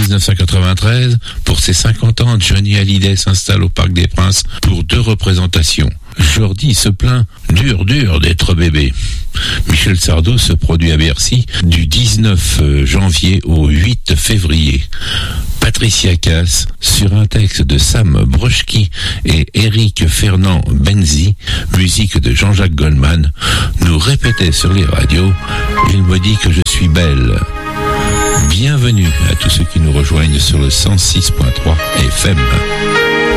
1993, pour ses 50 ans, Johnny Hallyday s'installe au Parc des Princes pour 2 représentations. Jordi se plaint, dur d'être bébé. Michel Sardou se produit à Bercy du 19 janvier au 8 février. Patricia Cass, sur un texte de Sam Broschki et Eric Fernand Benzi, musique de Jean-Jacques Goldman, nous répétait sur les radios « Il me dit que je suis belle ». Bienvenue à tous ceux qui nous rejoignent sur le 106.3 FM.